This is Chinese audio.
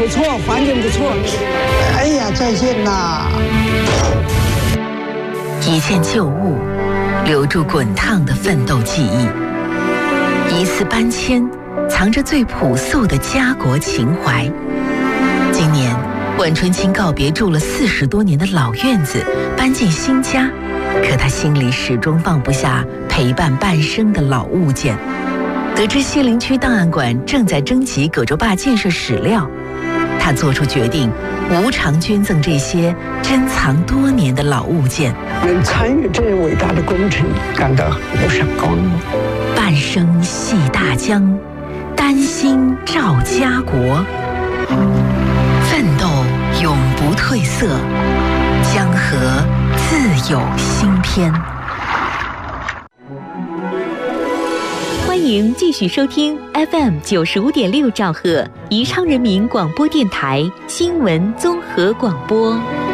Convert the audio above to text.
不错，环境不错。哎呀，再见呐！ 一件旧物，留住滚烫的奋斗记忆；一次搬迁，藏着最朴素的家国情怀。今年，万春青告别住了40多年的老院子，搬进新家，可他心里始终放不下陪伴半生的老物件。得知西陵区档案馆正在征集葛洲坝建设史料，他做出决定，无偿捐赠这些珍藏多年的老物件。 能参与这伟大的工程，感到有闪光。 半生系大江，丹心照家国，奋斗永不褪色，江河自有新篇。 欢迎继续收听 FM 95.6兆赫宜昌人民广播电台新闻综合广播。